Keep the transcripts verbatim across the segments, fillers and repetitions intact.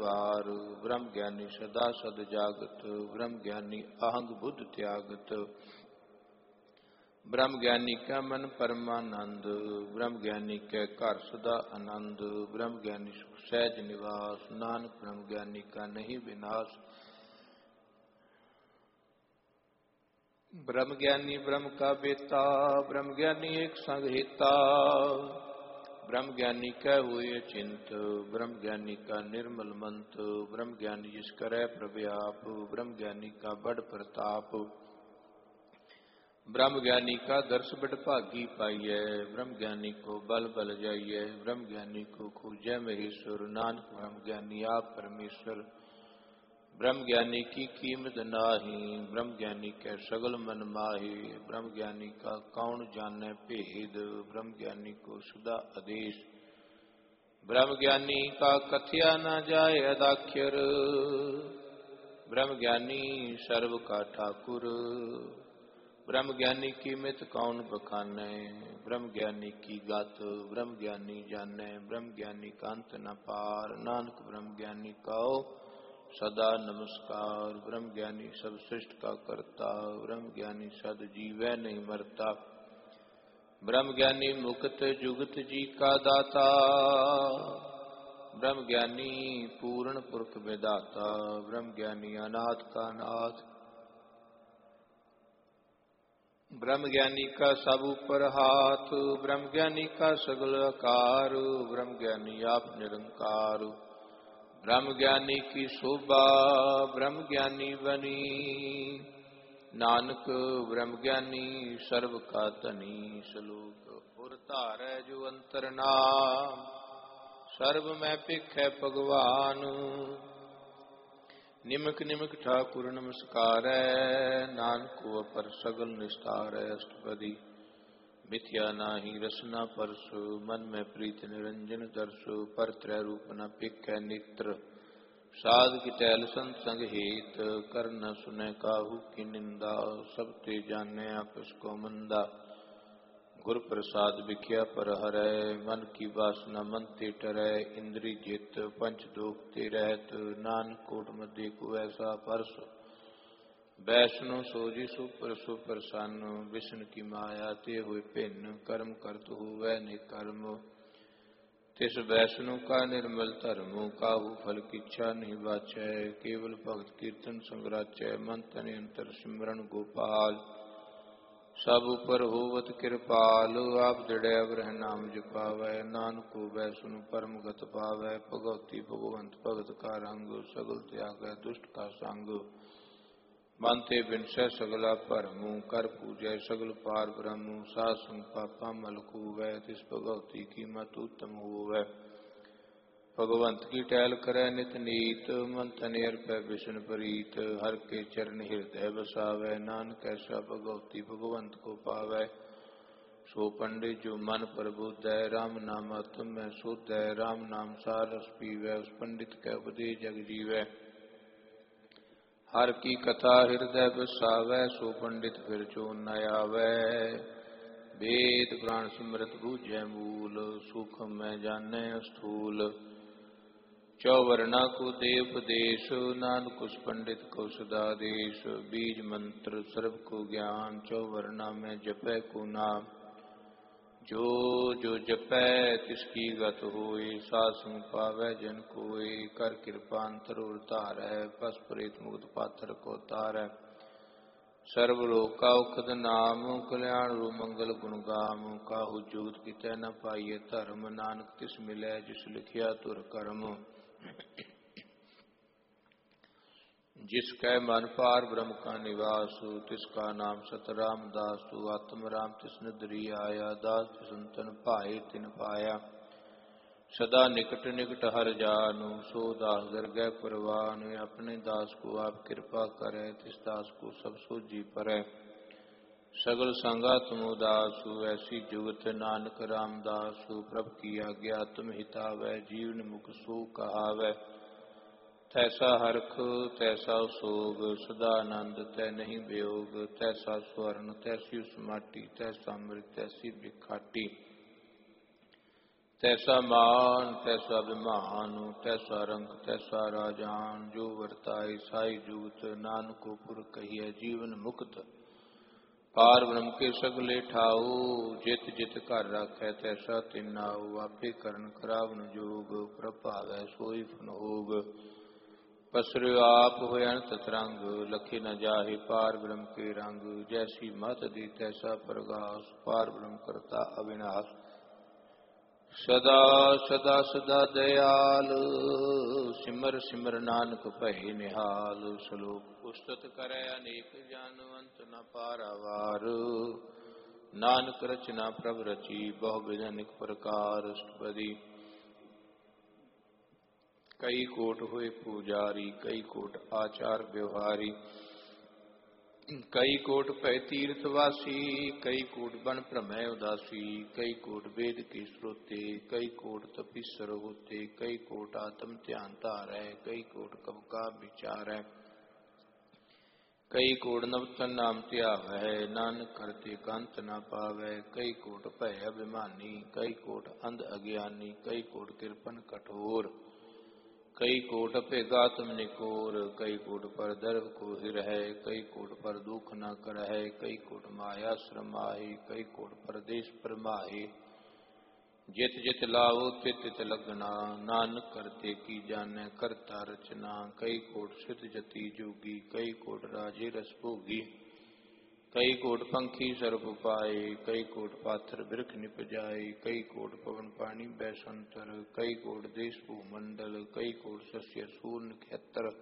वार ब्रह्म ज्ञानी सदा सद जागत ब्रह्म ज्ञानी आहंग बुद्ध त्यागत ब्रह्म ज्ञानी का मन परमानंद ब्रह्म ज्ञानी के घर सदा आनंद ब्रह्म ज्ञानी सुख सहज निवास नानक ब्रह्म ज्ञानी का नहीं विनाश। ब्रह्म ज्ञानी ब्रह्म का बेता ब्रह्म ज्ञानी एक संग हेता ब्रह्म ज्ञानी कै हुए चिंत ब्रह्म ज्ञानी का निर्मल मंत ब्रह्म ज्ञानी जिस करे प्रव्याप ब्रह्म ज्ञानी का बड़ प्रताप ब्रह्म ज्ञानी का दर्श बड़ भागी पाइये ब्रह्म ज्ञानी को बल बल जाइए ब्रह्म ज्ञानी को खूजय महेश्वर नानक ब्रह्म ज्ञानी आप परमेश्वर ब्रह्म ज्ञानी की कीमत नाही ब्रह्म ज्ञानी के सगल मन माही ब्रह्म ज्ञानी का कौन जाने भेद ब्रह्म ज्ञानी को सदा आदेश ब्रह्म ज्ञानी का कथया न जाए अदाख्यर ब्रह्म ज्ञानी सर्व का ठाकुर ब्रह्म ज्ञानी की मित कौन बखाने ब्रह्म ज्ञानी की गात ब्रह्म ज्ञानी जाने ब्रह्म ज्ञानी का अंत न पार नानक ब्रह्म ज्ञानी कहो सदा नमस्कार। ब्रह्म ज्ञानी सब सृष्ट का करता ब्रह्म ज्ञानी सद जीवै नहीं मरता ब्रह्म ज्ञानी मुक्त जुगत जी का दाता ब्रह्म ज्ञानी पूर्ण पुरख विदाता ब्रह्म ज्ञानी अनाथ का नाथ ब्रह्म ज्ञानी का सब ऊपर हाथ ब्रह्म ज्ञानी का सगल आकार ब्रह्म ज्ञानी आप निरंकार ब्रह्म ज्ञानी की शोभा ब्रह्म ज्ञानी बनी नानक ब्रह्म ज्ञानी सर्व का धनी श्लोक उर धारै जो अंतर नाम सर्व में भिखै भगवान निमक निमक ठाकुर नमस्कार नानक को अपर सगल निस्तार अष्टपदी मिथ्या नाही रसना परसु मन में प्रीत निरंजन दर्शु पर त्रय रूप न पिक्ष नेत्र साध की टहल संत संग हेत कर न सुने काहू की निंदा सब ते जाने आपस को मंदा गुर प्रसाद विख्या पर हरै मन की वासना मन ते टरै इंद्री जित पंच दोख ते रहत नानक कोट मध्य को ऐसा परस वैष्णु सोजी सुपर सुप्रसन्न विष्णु की माया ते हुए भिन्न कर्म करत हुए निकर्म तिस वैष्णु का निर्मल धर्म काहू फल की इच्छा नहीं बाचै केवल भगत कीर्तन संग्राचै मन तन अंतर सिमरन गोपाल सब ऊपर होवत कृपाल आप दृढ़ अवरह नाम जपावै नानक को वैष्णु परम गत पावै भगवती भगवंत भगत का रंग सगल त्याग दुष्ट का संग मन ते बिनसै सगला भरमु कर पूजै सगल पार ब्रह्म साध संग पापा मल खूवै तिस भगवती की मत उत्तम होवै भगवंत की टहल करै नित नीत मन तन अर्पै विष्णु प्रीत हर के चरण हृदय बसावै नानक ऐसा भगवती भगवंत को पावै सो पंडित जो मन प्रबुद्ध है राम नाम आत्म में शुद्ध है राम नाम सार रस पीवै उस पंडित कै उपदेश जग जीवै हर की कथा हृदय बसावै सो पंडित फिर चो न आवै वेद पुराण सिमरत बूझै मूल सूक्ष्म में जानै स्थूल चौवर्णा को दे उपदेश नानक उस पंडित को सदा देश बीज मंत्र सर्व को ज्ञान चौवर्णा में जपै को नाम जो जो जपै तिसकी गत होए साध संग पावै जन कोय कर कृपा अंतर धारै पस प्रेत मुक्त पाथर को तारै सर्वलोक का उखद नाम कल्याण रू मंगल गुण गाम काहू जुगत कितै न पाइये धर्म नानक तिस मिलै जिस लिखिया तुर कर्म जिसकै मन पार ब्रह्म का निवास तिसका नाम सतराम दास आत्म राम तिस निधरी आया दास तिसंतन भाए तिन पाया सदा निकट निकट हर जानु सो दास दरगह परवान अपने दास को आप कृपा करे तिस दास को सब सोझी परै सगल संगा तुम उदासु ऐसी जुगत नानक रामदासु प्रभ की आज्ञा तुम हितावै जीवन मुख सो कहावै तैसा हरख तैसा सोग सदा आनंद तै नहीं वियोग तैसा स्वर्ण तैसी उस माटी तैसा अमृत तैसी बिखाटी तैसा मान तैसा अभिमान, तैसा रंग तैसा राजान, जो वर्ताए साई जूत, नानको पुर कहिए जीवन मुक्त। पार ब्रह्म के सगले ठाऊ, जित जित कर राखै तैसा तिन्नाऊ, आपे करन करावन जोग, प्रभावै सोई फन होग। पसर आप होय अनंत तरंग, लखे न जाहे पार ब्रह्म के रंग। जैसी मत दी तैसा प्रगास, पार ब्रह्म करता अविनाश। सदा सदा सदा दयाल, सिमर सिमर नानक भय निहाल। श्लोक उस्तत करे अनेक जन, अंत न पारावार। नानक रचना प्रभ रची, बहु विध अनेक प्रकार। अष्टपदी कई कोट हुए पुजारी, कई कोट आचार व्यवहारी। कई कोट पै तीर्थवासी, कई कोट बन भ्रमय उदासी। कई कोट वेद के श्रोते, कई कोट तपीसर होते। कई कोट आत्म ध्यान धारै, कई कोट कब का विचारै। कई कोट नवतन नाम ध्यावै, नानक करते कंत न पावै। कई कोट भय अभिमानी, कई कोट अंध अज्ञानी। कई कोट कृपन कठोर, कई कोट अपेगा तुम निकोर। कई कोट पर दर्व को हिरह, कई कोट पर दुख न करह। कई कोट माया श्रमाहि, कई कोट परदेश परमाहि। जित जित लाओ तित तित लगना, नानक करते की जानै करता रचना। कई कोट सिद्ध जति जोगी, कई कोट राजे रस भोगी। कई कोट पंखी सर्प पाए, कई कोट पाथर बिरख निपजाए। कई कोट पवन पानी बैसंतर, कई कोट देश भूमंडल। कई कोट सस्य सूर नक्षत्र,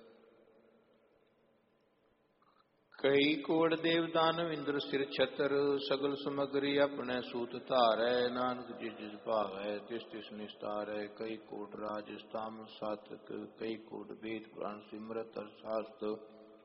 कई कोट देव दानव इंद्र सिर छतर। सगल समग्री अपने सूत धारै, नानक जिस जिस भावै तिस तिस निस्तारै। कई कोट राजस्थान सातक, कई कोट वेद पुराण सिमरत शास्त्र।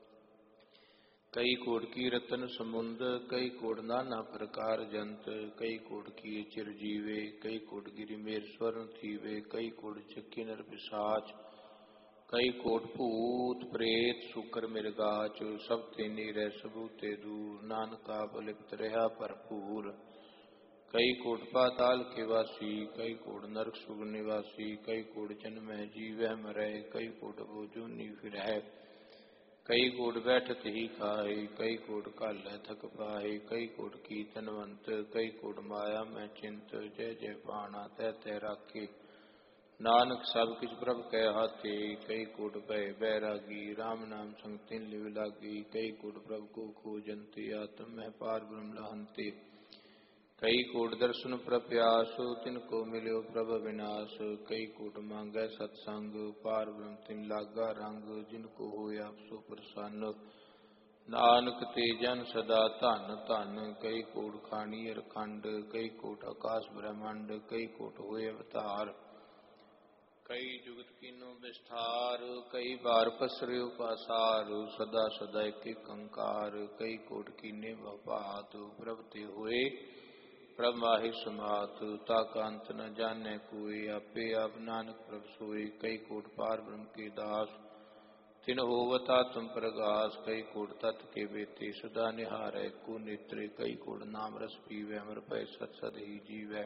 कई कोट की रतन समुंद, कई कोट नाना प्रकार जंत। कई कोट की चिरजीवे, कई कोट गिरि मेर स्वर्ण थीवे। कई कोट चक्की नर पिशाच, कई कोट भूत प्रेत शुकर मृगाच। सब ते नीरै सबूते दूर, नानक आप लिप्त रहा भरपूर। कई कोट पाताल के वासी, कई कोट नरक सुग निवासी। कई कोट जन्म जीवै मरै, कई कोट वो जूनी फिरै। कई कोट बैठत ही खाए, कई कोट कालै थक पाए। कई कोट की तनवंत, कई कोट माया में चिंत। जय जय पाना तै तै राखे, नानक सब किछ प्रभ कै हाथे। कई कोट भय बैरागी, राम नाम संग तिन लिव लागी। कई कोट प्रभ को खोजंते, आत्म में पार ब्रह्म लहंते। कई कोट दर्शन प्रप्यास, तिनको मिल्यो प्रभ विनाश। कई कोट मांगै सत्संग, पार ब्रह्म तिन लागा रंग। जिनको होया सो प्रसन्न, नानक ते जन सदा धन धन। कई कोट खानी अरखंड, कई कोट आकाश ब्रह्मंड। कई कोट होए अवतार, कई जुगत कीनो विस्तार। कई बार पसरे उपासार, सदा सदा एक कंकार। कई कोट कीने बपात, प्रभ ते होए प्रभ माहि समात। ताका अंत न जाने कोई, आपे आप नानक प्रभ सोई। कई कोट पार ब्रह्म के दास, तिन होवत आत्म प्रगास। कई कोट तत् के बेते, सदा निहारै को नेत्रे। कई कोट नाम रस पीवै, अमर भय सत सद ही जीवै।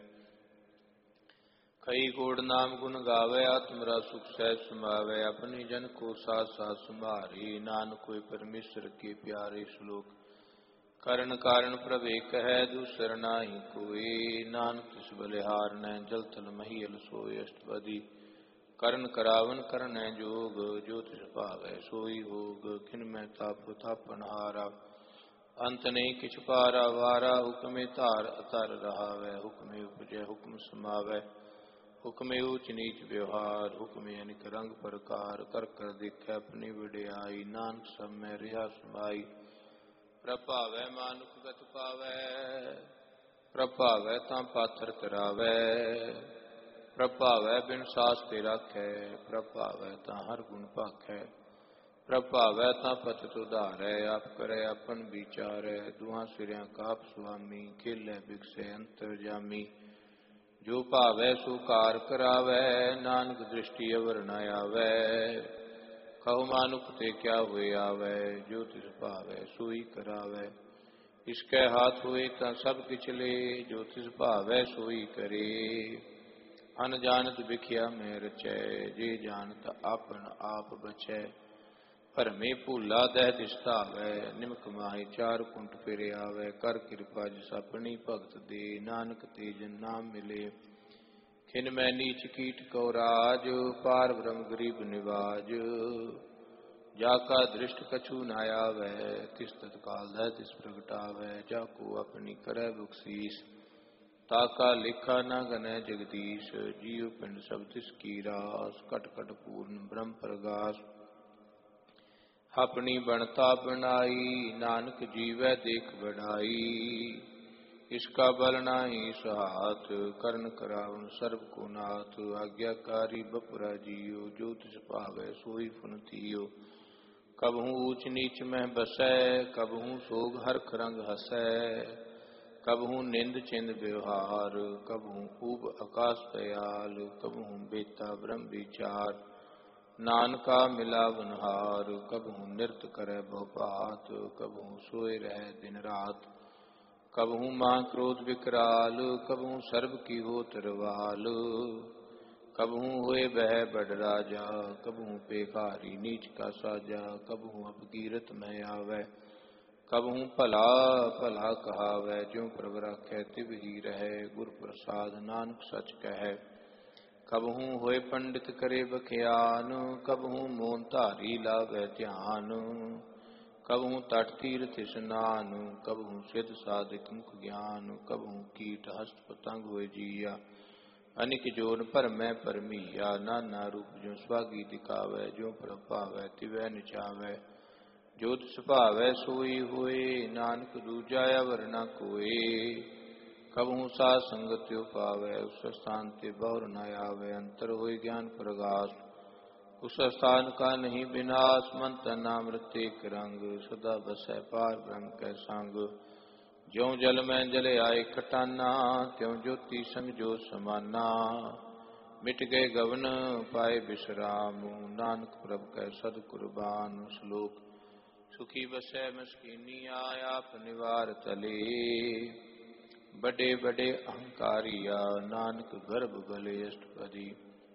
कई कोट नाम गुण गावै, आत्म रस सुख सहज समावै। अपने जन को साथ साथ संभारे, नानक कोई परमेश्वर के प्यारे। श्लोक करण कारण प्रभ एक है, दूसर नाही कोई। नानक तिस बलिहार नै, जल थल महीयल सोय। अष्टपदी करण करावन करण जोग, जो तिस भावै सोई भोग। खिन मैं ताप थापन हारा, अंत नहीं किछ पारा वारा। हुक्मे धार अतर रहावै, हुक्मे उपजै हुक्म समावै। हुक्मे ऊच नीच व्यवहार, हुक्मे अनिक रंग प्रकार। कर कर देखै अपनी वडियाई, नानक सब में रिहा समाई। प्रभावै मानुख गत पावै, प्रभावै तां पाथर करावै। प्रभावै बिन सास ते राखै, प्रभावै तां हर गुण भाखै। प्रभावै तां पतित उधारै, आप करै अपन विचारै। दुहां सिरियां काप स्वामी, खेलै बिगसै अंतर जामी। जो भावै सो कार करावै, नानक दृष्टि अवर न आवै। कहो मानुख ते क्या हुए आवै, जो तिस भावै सोई करावै। इसकै हाथ हुए तां सब किछ ले, जो तिस भावै सोई करे। ਅਨ ਜਾਣਤ ਵਿਖਿਆ ਮੈਂ ਰਚੈ, ਜੇ ਜਾਣਤ ਆਪਨ ਆਪ ਬਚੈ। ਭਰਮੇ ਭੂਲਾ ਦਹਿ ਦਿਸਤਾਵੈ, ਨਿਮਕ ਮਾਹੀ ਚਾਰ ਕੁੰਟ ਫਿਰ ਆਵੈ। ਕਰ ਕਿਰਪਾ ਜਿਸ ਆਪਣੀ ਭਗਤ ਦੇ, ਨਾਨਕ ਤੇ ਜਨ ਨਾਮ ਮਿਲੇ। ਖਿਨ ਮੈਂ ਨੀਚ ਕੀਟ ਕਉ ਰਾਜ, ਪਾਰ ਬ੍ਰਹਮ ਗਰੀਬ ਨਿਵਾਜ। ਜਾ ਕਾ ਦ੍ਰਿਸ਼ਟ ਕਛੂ ਨ ਆਵੈ, ਤਿਸ ਤਤਕਾਲ ਦਹਿ ਤਿਸ ਪ੍ਰਗਟਾਵੈ। ਜਾ ਕੋ ਆਪਣੀ ਕਰੈ ਬਖਸੀਸ, ਤਾ ਕਾ ਲੇਖਾ ਨ ਗਨੈ ਜਗਦੀਸ਼। ਜੀਉ ਪਿੰਡ ਸਭ ਤਿਸ ਕੀ ਰਾਸ, ਕਟ ਕਟ ਪੂਰਨ ਬ੍ਰਹਮ ਪ੍ਰਗਾਸ। ਆਪਣੀ ਬਣਤਾ ਬਣਾਈ, ਨਾਨਕ ਜੀਵੈ ਦੇਖ ਬੜਾਈ। ਇਸਕਾ ਬਲ ਨਾਹੀ ਸਹਾਤ, ਕਰਨ ਕਰਾਵਨ ਸਰਬ ਕੋ ਨਾਥ। ਆਗਿਆਕਾਰੀ ਬਪੁਰਾ ਜੀਉ, ਜੋ ਤਿਸ ਭਾਵੈ ਸੋਈ ਫੁਨ ਥੀਓ। ਕਬਹੂ ਊਚ ਨੀਚ ਮਹਿ ਬਸੈ, ਕਬਹੂ ਸੋਗ ਹਰਖ ਰੰਗ ਹਸੈ। ਕਬਹੂ ਨਿੰਦ ਚਿੰਦ ਵਿਵਹਾਰ, ਕਬਹੂ ਊਬ ਆਕਾਸ ਦਇਆਲ। ਕਬਹੂ ਬੇਤਾ ਬ੍ਰਹਮ ਵਿਚਾਰ, ਨਾਨਕਾ ਮਿਲਾਵਨਹਾਰ। ਕਬਹੂ ਨਿਰਤ ਕਰੈ ਬਹੁ ਭਾਤ, ਕਬਹੂ ਸੋਏ ਰਹਿ ਦਿਨ ਰਾਤ। ਕਬਹੂ ਮਾਂ ਕ੍ਰੋਧ ਵਿਕਰਾਲ, ਕਬਹੂ ਸਰਬ ਕੀ ਹੋਤ ਰਵਾਲ। ਕਬਹੂ ਹੋਏ ਬਹਿ ਬੜ ਰਾਜਾ, ਕਬਹੂ ਭੇਖਾਰੀ ਨੀਚ ਕਾ ਸਾਜਾ। ਕਬਹੂ ਅਪਕੀਰਤ ਮਹਿ ਆਵੈ, ਕਬਹੂ ਭਲਾ ਭਲਾ ਕਹਾਵੈ। ਜਿਉ ਪ੍ਰਭ ਰਾਖੈ ਤਿਵ ਹੀ ਰਹੈ, ਗੁਰ ਪ੍ਰਸਾਦ ਨਾਨਕ ਸਚ ਕਹੈ। ਕਬਹੂ ਹੋਏ ਪੰਡਿਤ ਕਰੇ ਬਖਿਆਨ, ਕਬਹੂ ਮੋਨ ਧਾਰੀ ਲਾਵੈ ਧਿਆਨ। ਕਬਹੂ ਤਟ ਤੀਰਥ ਇਸਨਾਨ, ਕਬਹੂ ਸਿਧ ਸਾਧਿਕ ਮੁਖ ਗਿਆਨ। ਕਬਹੂ ਕੀਟ ਹਸਤ ਪਤੰਗ ਹੋਏ ਜੀਆ, ਅਨਿਕ ਜੋਨ ਭਰਮੈ ਭਰਮੀਆ। ਨਾਨਾ ਰੂਪ ਜੋ ਸੁਆਗੀ ਦਿਖਾਵੈ, ਜੋ ਪ੍ਰਭ ਭਾਵੈ ਤਿਵੈ ਨਚਾਵੈ। ਜੋ ਤਿਸ ਭਾਵੈ ਸੋਈ ਹੋਏ, ਨਾਨਕ ਦੂਜਾ ਅਵਰ ਨ ਕੋਏ। ਕਬਹੂ ਸਾਧ ਸੰਗਤ ਤਿਉ ਪਾਵੈ, ਉਸ ਸਥਾਨ ਤੇ ਬਹੁਰ ਨ ਆਵੈ। ਅੰਤਰ ਹੋਏ ਗਿਆਨ ਪ੍ਰਗਾਸ, ਉਸ ਸਥਾਨ ਕਾ ਨਹੀਂ ਵਿਨਾਸ਼। ਮਨ ਤਨ ਨਾਮ ਰਤੇ ਏਕ ਰੰਗ, ਸਦਾ ਬਸੈ ਪਾਰ ਬ੍ਰਹਮ ਕੈ ਸੰਗ। ਜਿਉ ਜਲ ਮੈਂ ਜਲ ਆਏ ਖਟਾਨਾ, ਤਿਉ ਜੋਤੀ ਸੰਗ ਜੋ ਸਮਾਨਾ। ਮਿਟ ਗਏ ਗਵਨ ਪਾਏ ਬਿਸਰਾਮ, ਨਾਨਕ ਪ੍ਰਭ ਕੈ ਸਦ ਕੁਰਬਾਨ। ਸ਼ਲੋਕ ਸੁਖੀ ਬਸੈ ਮਸਕੀਨੀਆ, ਆਪ ਨਿਵਾਰ ਤਲੇ। ਬੜੇ ਬੜੇ ਅਹੰਕਾਰੀਆ, ਨਾਨਕ ਗਰਭ ਗਲੇ ਅਸ਼ਟਪਦੀ।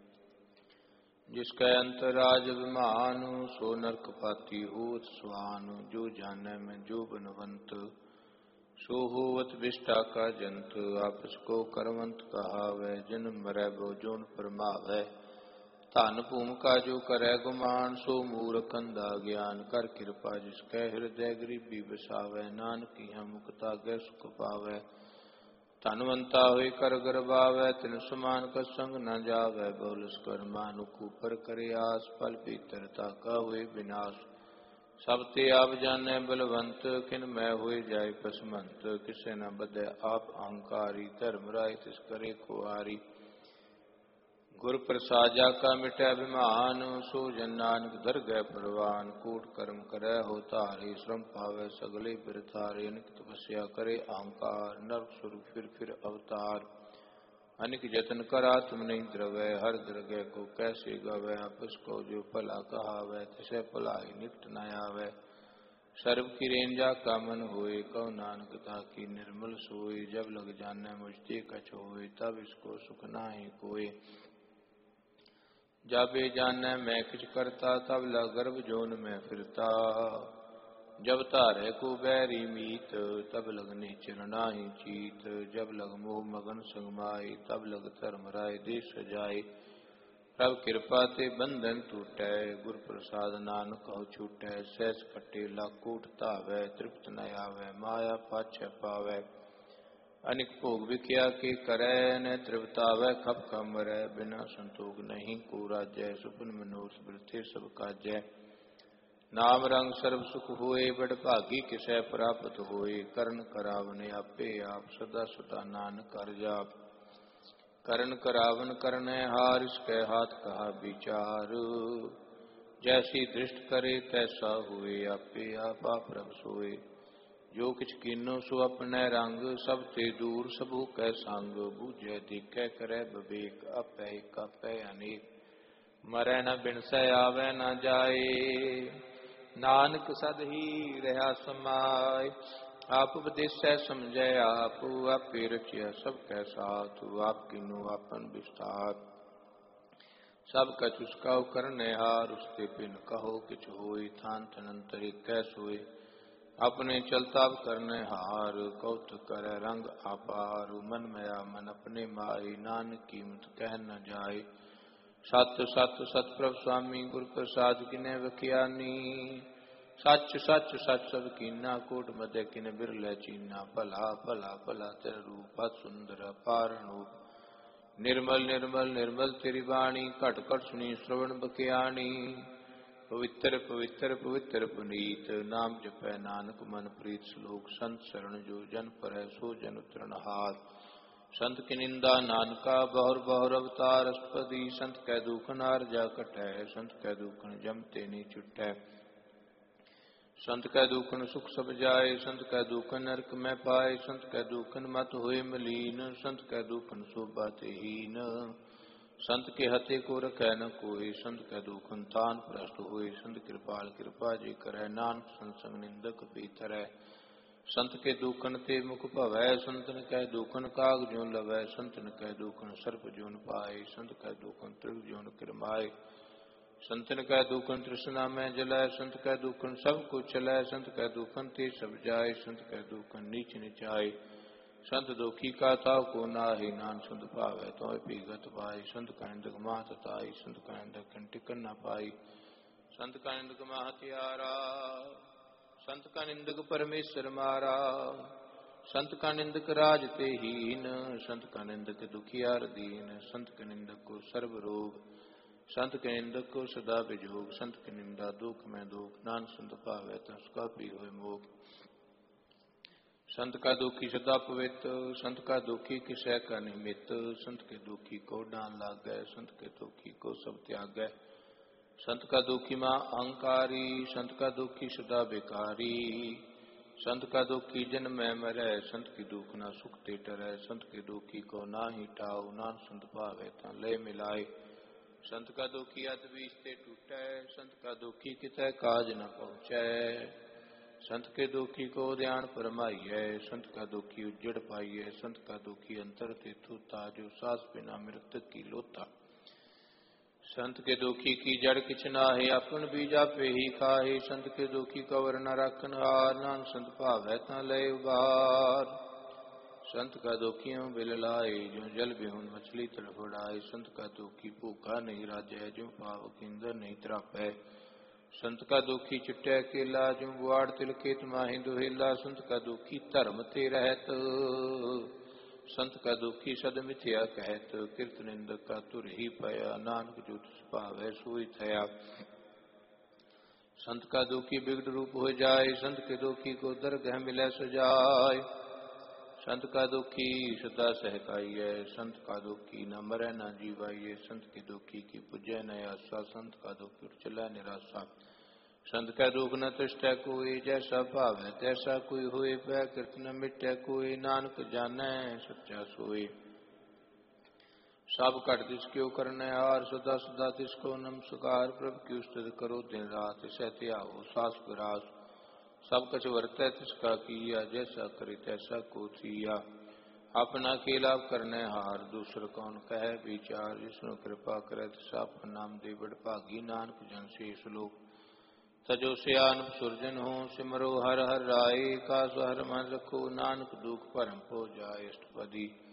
ਜਿਸ ਕੈ ਅੰਤਰ ਰਾਜ ਅਭਿਮਾਨ, ਸੋ ਨਰਕ ਪਾਤੀ ਹੋਤ ਸਵਾਨ। ਜੋ ਜਾਣੈ ਮੈਂ ਜੋ ਬਨਵੰਤ, ਸੋ ਹੋਵਤ ਵਿਸ਼ਟਾ ਕਾ ਜੰਤ। ਆਪਸ ਕੋ ਕਰਵੰਤ ਕਹਾਵੈ, ਜਨਮ ਮਰੈ ਬੋ ਜੋਨ ਪਰਮਾਵੈ। ਧਨ ਭੂਮਿਕਾ ਜੋ ਕਰੈ ਗੁਮਾਨ, ਸੋ ਮੂਰਖ ਅੰਧਾ ਗਿਆਨ। ਕਰ ਕਿਰਪਾ ਜਿਸ ਕੈ ਹਿਰਦੈ ਗਰੀਬੀ ਵਸਾਵੈ, ਨਾਨਕ ਇਹਾਂ ਮੁਕਤਾ ਗੈ ਸੁਖ ਪਾਵੈ। ਧਨਵੰਤਾ ਹੋਏ ਕਰ ਗਰਬਾਵੈ, ਤਿਨ ਸਮਾਨ ਕਾ ਸੰਗ ਨ ਜਾਵੈ। ਬਹੁਲਸ ਕਰ ਮਾਨੁਖ ਉਪਰ ਕਰੇ ਆਸ, ਫਲ ਭੀਤਰ ਤਾਕਾ ਹੋਏ ਵਿਨਾਸ਼। ਸਭ ਤੇ ਆਪ ਜਾਣੈ ਬਲਵੰਤ, ਕਿਨ ਮੈਂ ਹੋਏ ਜਾਏ ਪਸਮੰਤ। ਕਿਸੇ ਨ ਬਧੈ ਆਪ ਅਹੰਕਾਰੀ, ਧਰਮ ਰਾਏ ਤਿਸ ਕਰੇ ਖੁਆਰੀ। ਗੁਰ ਪ੍ਰਸਾਦ ਜਾ ਕਾ ਮਿਟੈ ਅਭਿਮਾਨ, ਸੋ ਜਨ ਨਾਨਕ ਦਰਗਹਿ ਪ੍ਰਵਾਨ। ਕੂਟ ਕਰਮ ਕਰੈ ਹੋ ਧਾਰੇ, ਸ਼ਰਮ ਪਾਵੈ ਸਗਲੇ ਬਿਰਥਾਰੇ। ਅਨਿਕ ਤਪੱਸਿਆ ਕਰੇ ਅਹੰਕਾਰ, ਨਰਕ ਸੁਰ ਫਿਰ ਫਿਰ ਅਵਤਾਰ। ਅਨਿਕ ਜਤਨ ਕਰਾ ਤੁਮ ਨਹੀਂ ਦਰਵੈ, ਹਰ ਦਰਗਹਿ ਕੋ ਕੈਸੇ ਗਵੈ। ਆਪਸ ਕੋ ਜੋ ਭਲਾ ਕਹਾਵੈ, ਤਿਸੈ ਭਲਾਈ ਨਿਕਟ ਨ ਆਵੈ। ਸਰਬ ਕੀ ਰੇਨ ਜਾ ਕਾ ਮਨ ਹੋਏ, ਕਉ ਨਾਨਕ ਤਾਕੀ ਨਿਰਮਲ ਸੋਏ। ਜਬ ਲਗ ਜਾਣੈ ਮੁਝ ਤੇ ਕਛ ਹੋਏ, ਤਬ ਇਸਕੋ ਸੁਖ ਨਾਹੀ ਕੋਏ। ਜਾਬੇ ਜਾਣੈ ਮੈਂ ਕਿਛ ਕਰਤਾ, ਤਬ ਲਗ ਗਰਭ ਜੋਨ ਮੈਂ ਫਿਰਤਾ। ਜਬ ਧਾਰੈ ਕੋ ਬੈਰੀ ਮੀਤ, ਤਬ ਲਗ ਨਿਚਰ ਨਾਹੀ ਚੀਤ। ਜਬ ਲਗ ਮੋਹ ਮਗਨ ਸੰਗ ਮਾਏ, ਤਬ ਲਗ ਧਰਮ ਰਾਏ ਦੇ ਸਜਾਏ। ਪ੍ਰਭ ਕਿਰਪਾ ਤੇ ਬੰਧਨ ਟੂਟੈ, ਗੁਰ ਪ੍ਰਸਾਦ ਨਾਨਕ ਹਉ ਛੂਟੈ। ਸਹਿਸ ਕਟੇ ਲਖ ਕੋਟ ਧਾਵੈ, ਤ੍ਰਿਪਤ ਨ ਆਵੈ ਮਾਇਆ ਪਾਛੈ ਪਾਵੈ। ਅਨਿਕ ਭੋਗ ਵਿਖਿਆ ਕੇ ਕਰੈ, ਨ ਤ੍ਰਿਪਤਾਵੈ ਖਪ ਖਪ ਮਰੈ। ਬਿਨਾ ਸੰਤੋਖ ਨਹੀਂ ਕੋ ਰਾਜੈ, ਸੁਪਨ ਮਨੋਰਥ ਬਿਰਥੇ ਸਭ ਕਾਜੈ। ਨਾਮ ਰੰਗ ਸਰਬ ਸੁਖ ਹੋਏ, ਬੜ ਭਾਗੀ ਕਿਸੈ ਪ੍ਰਾਪਤ ਹੋਏ। ਕਰਨ ਕਰਾਵਨ ਆਪੇ ਆਪ, ਸਦਾ ਸਦਾ ਨਾਨਕ ਹਰਿ ਜਾਪ। ਕਰਨ ਕਰਾਵਨ ਕਰਨੈ ਹਾਰ, ਇਸਕੈ ਹਾਥ ਕਹਾ ਵਿਚਾਰ। ਜੈਸੀ ਦ੍ਰਿਸ਼ਟ ਕਰੇ ਤੈਸਾ ਹੋਏ, ਆਪੇ ਆਪਾ ਪ੍ਰਭ ਸੋਏ। ਜੋ ਕਿਛ ਕੀਨੋ ਸੋ ਆਪਣੈ ਰੰਗ, ਸਭ ਤੇ ਦੂਰ ਸਭੂ ਕੈ ਸੰਗ। ਬੂਝੈ ਦੇਖੈ ਕਰੈ ਬਵੇਕ, ਆਪੈ ਇਕ ਆਪੈ ਅਨੇਕ। ਮਰੈ ਨ ਬਿਨਸੈ ਆਵੈ ਨ ਜਾਏ, ਨਾਨਕ ਸਦ ਹੀ ਰਹਾ ਸਮਾਏ। आप उपदेश समझै आप, आपे रचिया सब कै साथ, आप किन्नु आपन विस्तार। सब कछ उसका करने हार, उसके बिन कहो किछ होय, थान तनंतरि कै सोय। अपने चलता करने हार, कौतुक करे रंग अपार। मन मया मन अपने माय, नानक कीमत कह न जाय। सत सत सतप्रभ स्वामी, गुर प्रसाद किने बखियानी। सच सच सच सब कीना, कोट मध्य किन बिरले चीना। भला भला भला तेरा रूप सुंदर अपार रूप। निर्मल निर्मल निर्मल तेरी वाणी, घट घट सुनी श्रवण बखियानी। पवित्र पवित्र पवित्र पुनीत, नाम जपै नानक मन प्रीत। श्लोक संत शरण जो जन पर सो जन उतरण हार। संत की निंदा नानका, बहुर बहुर अवतार। अष्टपदी संत कै दुख नार जा कटै, संत कै दुखन जम ते नहीं छुटै। संत कै दुखन सुख सब जाय, संत कै दुखन नरक में पाए। संत कै दुखन मत होए मलीन, संत कै दुखन शोभा ते हीन। संत के हते को रखै न कोई, संत कै दुखन तान प्रष्ट होए। संत कृपाल कृपा जे करै, नानक संत संग निंदक पीतरै। संत के दुखन ते मुख भवै, संतन कै दुखन काग ज्यों लवै। संतन कै दुखन सर्प ज्यों पाए, संत कै दुखन त्रिग ज्यों किरमाए। संतन कै दुखन तृष्णा में जलै, संत कै दुखन सब कुछ चलै। संत कै दुखन ते सब जाय, संत कै दुखन नीच निचाय। संत दुखी का ताव को नाहि, नान संत भावै तो पीगत पाई। संत का निंदक मात ताई, संत का निंदक टिकन न पाई। संत का निंदक महत्यारा, संत का निंदक परमेश्वर मारा। संत का निंदक राज ते हीन, संत का निंदक दुखियार दीन। संत के निंदक को सर्व रोग, संत के निंदक को सदा विजोग। संत की निंदा दुख में दुख, नान संत भावै तो उसका भी होय मोग। संत का दुखी सदा पवित्र, संत का दुखी किसै का निमित्त। संत के दुखी को डांन लागै, संत के दुखी को सब त्यागै। संत का दुखी मां अहंकारी, संत का दुखी सदा बेकारी। संत का दुखी जन्म में मरै, संत की दुख ना सुख ते टरै। संत के दुखी को ना ही टाऊ, नान संत भावै ता ले मिलाए। संत का दुखी अत बीच ते टूटै, संत का दुखी कितै काज न पहुँचै। संत के दुखी को ध्यान फरमाइए, संत का दुखी उज्जड़ पाइए। संत का दुखी अंतर ते थूता, जो सास बिना मृतक की लोता। संत के दुखी की जड़ किछ नाहि, अपन बीजा पे ही खाहि। संत के दुखी कवर न राखन हार, नान संत भावै ता ले उबार। संत का दुखियों बिल लाए, जो जल बिहुन मछली तड़फड़ाए। संत का दुखी भूखा नहीं राजै, जो पाव किंदर नहीं त्रापै। संत का दुखी चिट्टै केला, जो बुआड़ तिल खेत माहि दुहेला। संत का दुखी धर्म ते रहत, संत का दुखी सद मिथ्या कहत। कीर्त निंदक का तुर ही पया, नानक जो तिस भावै सोई थया। संत का दुखी बिगड़ रूप हो जाए, संत के दुखी को दरगह मिलै सजाय। संत का दुखी सदा सहकाइए, संत का दुखी न मरै न जीवाइए। संत के दुखी की पूजै न आसा, संत का दुखी चलै निराशा। संत का दुख न तृष्टै कोई, जैसा भावै तैसा कोई होए। पै कृत न मिटै कोई, नानक जानै सच्चा सोई। सब घट तिसको करनै हार, सदा सदा तिसको नमस्कार। प्रभु की उस्तुति करो दिन रात, तिसै त्याओ सास विरास। सब कुछ वर्तै तिसका किया, जैसा करी तैसा को थिया। अपना के लाभ करने हार, दूसर कौन कहे विचार। जिसनु कृपा करे तिसा अपन नाम दे, बड़ भागी नानक जन शेष लोक। तजो सियान सुरजन हो, सिमरो हर हर राय। कासु हर मन रखो, नानक दुख भरम हो जाय। अष्टपदी